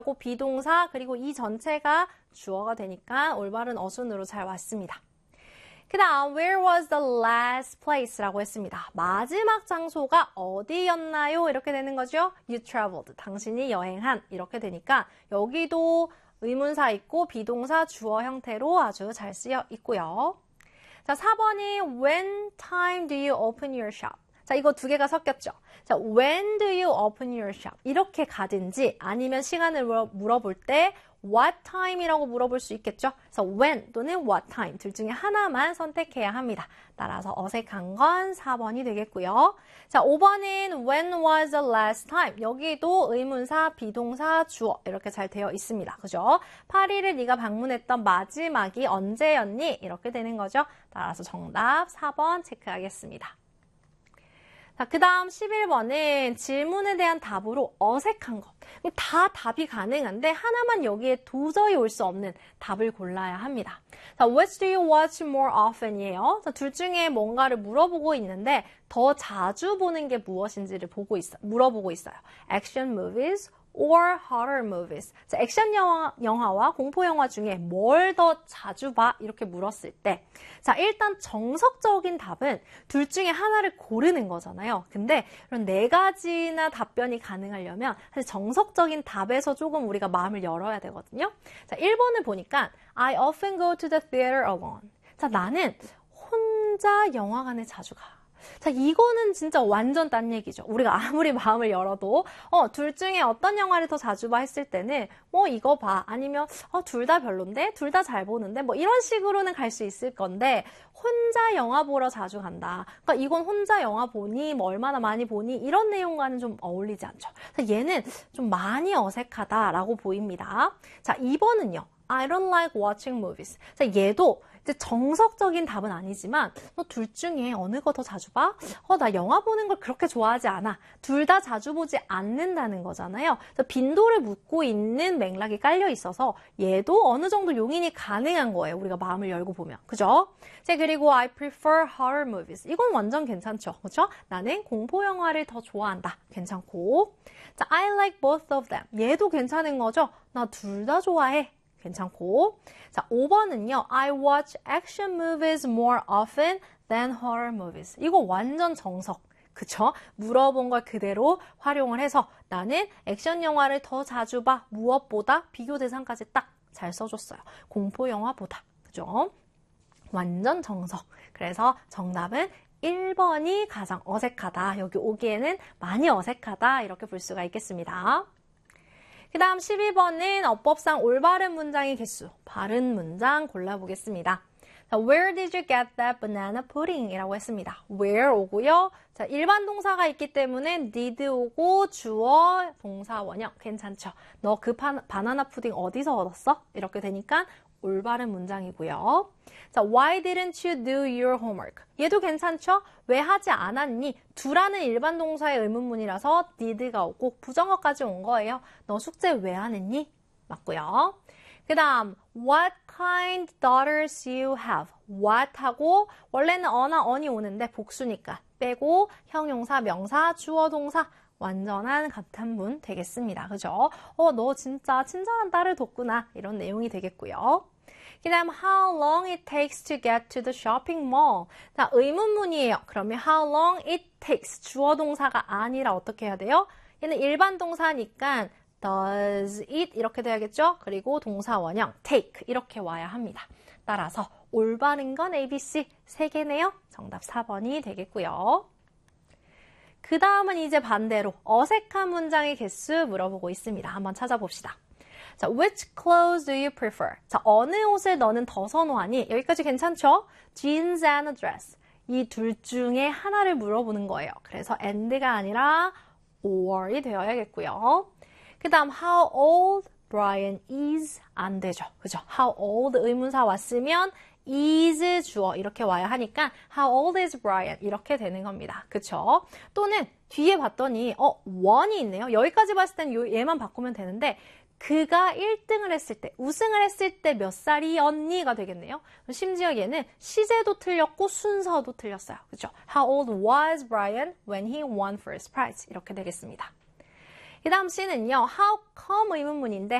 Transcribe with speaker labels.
Speaker 1: 비동사 그리고 이 전체가 주어가 되니까 올바른 어순으로 잘 왔습니다. 그 다음 where was the last place라고 했습니다. 마지막 장소가 어디였나요? 이렇게 되는 거죠. You traveled. 당신이 여행한. 이렇게 되니까 여기도 의문사 있고 비동사 주어 형태로 아주 잘 쓰여 있고요. 자, 4번이 when time do you open your shop? 자, 이거 두 개가 섞였죠. 자, when do you open your shop? 이렇게 가든지 아니면 시간을 물어볼 때 what time이라고 물어볼 수 있겠죠. 그래서 when 또는 what time 둘 중에 하나만 선택해야 합니다. 따라서 어색한 건 4번이 되겠고요. 자, 5번은 when was the last time? 여기도 의문사, 비동사, 주어 이렇게 잘 되어 있습니다. 그죠? 파리를 네가 방문했던 마지막이 언제였니? 이렇게 되는 거죠. 따라서 정답 4번 체크하겠습니다. 자, 그 다음 11번은 질문에 대한 답으로 어색한 것. 다 답이 가능한데 하나만 여기에 도저히 올 수 없는 답을 골라야 합니다. 자, What do you watch more often? 이에요. 자, 둘 중에 뭔가를 물어보고 있는데 더 자주 보는 게 무엇인지를 물어보고 있어요. Action movies or horror movies. 자, 액션 영화와 공포 영화 중에 뭘 더 자주 봐? 이렇게 물었을 때 자, 일단 정석적인 답은 둘 중에 하나를 고르는 거잖아요. 근데 이런 네 가지나 답변이 가능하려면 사실 정석적인 답에서 조금 우리가 마음을 열어야 되거든요. 자, 1번을 보니까 I often go to the theater alone. 자, 나는 혼자 영화관에 자주 가. 자, 이거는 진짜 완전 딴 얘기죠. 우리가 아무리 마음을 열어도 둘 중에 어떤 영화를 더 자주 봐 했을 때는 이거 봐 아니면 둘 다 별론데 둘 다 잘 보는데 뭐 이런 식으로는 갈 수 있을 건데 혼자 영화 보러 자주 간다. 그러니까 이건 혼자 영화 보니 뭐 얼마나 많이 보니 이런 내용과는 좀 어울리지 않죠. 그래서 얘는 좀 많이 어색하다라고 보입니다. 자, 2번은요. I don't like watching movies. 자, 얘도 이제 정석적인 답은 아니지만 너 둘 중에 어느 거 더 자주 봐? 나 영화 보는 걸 그렇게 좋아하지 않아. 둘 다 자주 보지 않는다는 거잖아요. 그래서 빈도를 묻고 있는 맥락이 깔려 있어서 얘도 어느 정도 용인이 가능한 거예요. 우리가 마음을 열고 보면. 그죠? 자, 그리고 I prefer horror movies. 이건 완전 괜찮죠. 그죠? 나는 공포 영화를 더 좋아한다. 괜찮고. 자, I like both of them. 얘도 괜찮은 거죠? 나 둘 다 좋아해. 괜찮고. 자, 5번은요. I watch action movies more often than horror movies. 이거 완전 정석. 그쵸? 물어본 걸 그대로 활용을 해서 나는 액션 영화를 더 자주 봐. 무엇보다 비교 대상까지 딱 잘 써줬어요. 공포 영화보다. 그죠? 완전 정석. 그래서 정답은 1번이 가장 어색하다. 여기 오기에는 많이 어색하다. 이렇게 볼 수가 있겠습니다. 그 다음 12번은 어법상 올바른 문장의 개수, 바른 문장 골라보겠습니다. 자, Where did you get that banana pudding? 이라고 했습니다. Where 오고요. 자, 일반 동사가 있기 때문에 did 오고 주어, 동사, 원형 괜찮죠? 너 그 바나나 푸딩 어디서 얻었어? 이렇게 되니까 올바른 문장이고요. 자, Why didn't you do your homework? 얘도 괜찮죠? 왜 하지 않았니? do라는 일반 동사의 의문문이라서 did가 오고 부정어까지 온 거예요. 너 숙제 왜 안 했니? 맞고요. 그 다음 What kind daughters you have? What 하고 원래는 어나 언이 오는데 복수니까 빼고 형용사, 명사, 주어, 동사 완전한 같한문 되겠습니다. 그죠? 너 진짜 친절한 딸을 뒀구나. 이런 내용이 되겠고요. 그 다음 how long it takes to get to the shopping mall. 자, 의문문이에요. 그러면 how long it takes 주어 동사가 아니라 어떻게 해야 돼요? 얘는 일반 동사니까 does it 이렇게 돼야겠죠? 그리고 동사 원형 take 이렇게 와야 합니다. 따라서 올바른 건 ABC 3개네요. 정답 4번이 되겠고요. 그 다음은 이제 반대로 어색한 문장의 개수 물어보고 있습니다. 한번 찾아봅시다. 자, which clothes do you prefer? 자, 어느 옷을 너는 더 선호하니? 여기까지 괜찮죠? jeans and a dress. 이 둘 중에 하나를 물어보는 거예요. 그래서 and가 아니라 or이 되어야겠고요. 그 다음 how old Brian is 안 되죠. 그죠? how old 의문사 왔으면 is 주어 이렇게 와야 하니까 how old is Brian 이렇게 되는 겁니다. 그쵸? 또는 뒤에 봤더니 one이 있네요. 여기까지 봤을 땐 얘만 바꾸면 되는데 그가 1등을 했을 때, 우승을 했을 때 몇 살이었니가 되겠네요. 심지어 얘는 시제도 틀렸고 순서도 틀렸어요. 그죠? How old was Brian when he won first prize? 이렇게 되겠습니다. 그 다음 C는요. How come 의문문인데